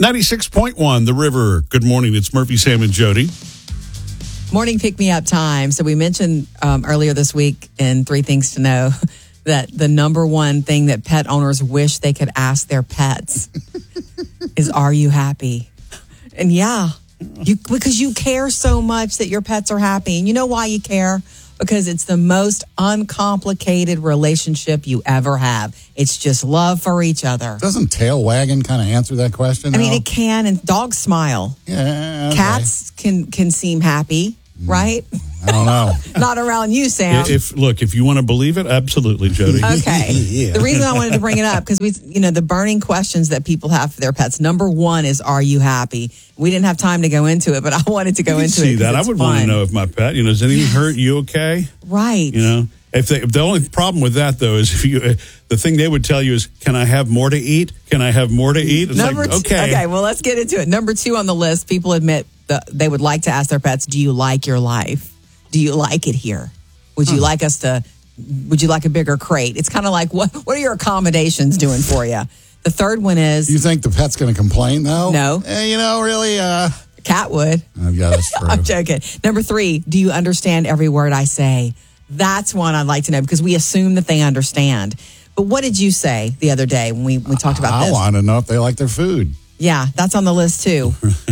96.1, The River. Good morning. It's Murphy, Sam, and Jody. Morning pick-me-up time. So we mentioned earlier this week in 3 Things to Know that the number one thing that pet owners wish they could ask their pets is, are you happy? And because you care so much that your pets are happy. And you know why you care? Because it's the most uncomplicated relationship you ever have. It's just love for each other. Doesn't tail wagging kind of answer that question? I mean, it can, and dogs smile. Yeah, okay. Cats can seem happy, right? I don't know. Not around you, Sam. If you want to believe it, absolutely, Jody. Okay. Yeah. The reason I wanted to bring it up, because the burning questions that people have for their pets. Number one is, are you happy? We didn't have time to go into it, but I wanted to go into it. See that? I would want to know if my pet, does anything hurt? You okay? Right. If the only problem with that though is the thing they would tell you is, can I have more to eat? Can I have more to eat? It's Okay, well, let's get into it. Number 2 on the list, people admit that they would like to ask their pets, do you like your life? Do you like it here? Would you like would you like a bigger crate? It's kind of like, what are your accommodations doing for you? The third one is... You think the pet's going to complain, though? No. Really... Cat would. Yeah, that's true. I'm joking. Number 3, do you understand every word I say? That's one I'd like to know, because we assume that they understand. But what did you say the other day when we talked about this? I want to know if they like their food. Yeah, that's on the list too.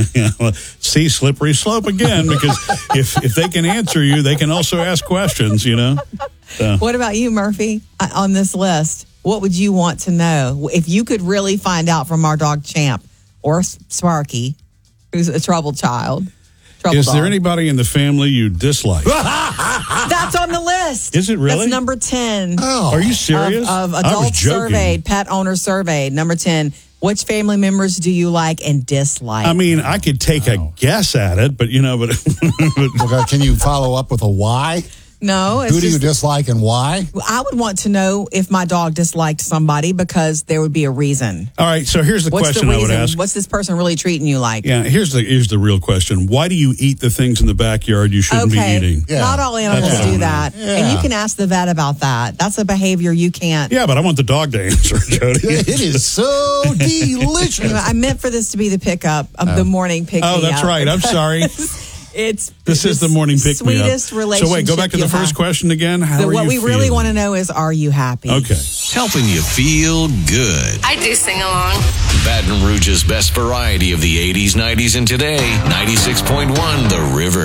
See, slippery slope again, because if they can answer you, they can also ask questions, So. What about you, Murphy, on this list? What would you want to know? If you could really find out from our dog Champ or Sparky, who's a troubled child. Is there anybody in the family you dislike? That's on the list. Is it really? That's number 10. Oh. Are you serious? Of adults surveyed, pet owners surveyed. Number 10. Which family members do you like and dislike? I mean, I could take a guess at it, but Okay, can you follow up with a why? No. Who do you dislike and why? I would want to know if my dog disliked somebody, because there would be a reason. All right, so here's the question I would ask. What's this person really treating you like? Yeah, here's the real question. Why do you eat the things in the backyard you shouldn't be eating? Yeah. Not all animals do that. Yeah. And you can ask the vet about that. That's a behavior you can't. Yeah, but I want the dog to answer, Jody. It is so delicious. Anyway, I meant for this to be the pickup of the morning pick-me-up. Oh, that's right. I'm sorry. This is the morning pick-me-up. Sweetest relationship. So wait, go back to the first question again. What we really want to know is, are you happy? Okay. Helping you feel good. I do sing along. Baton Rouge's best variety of the 80s, 90s, and today. 96.1 The River.